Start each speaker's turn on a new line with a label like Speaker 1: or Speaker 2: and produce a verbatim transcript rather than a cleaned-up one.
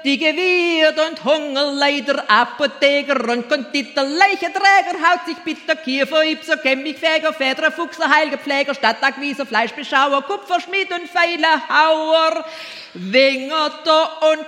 Speaker 1: die Gewirt und Hungerleider, Apotheker und Konditor, Leichenträger, haut sich bitter, Kiefer, Ipser, Chemikfäger, Federer, Fuchser, Heilgepfleger, Stadtacquiser, Fleischbeschauer, Kupferschmied und Pfeilerhauer, Wingerter und